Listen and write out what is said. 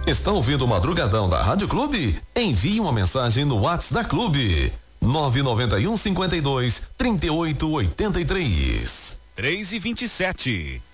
Está ouvindo o Madrugadão da Rádio Clube? Envie uma mensagem no WhatsApp da Clube. 991 52 38 83. 3:27.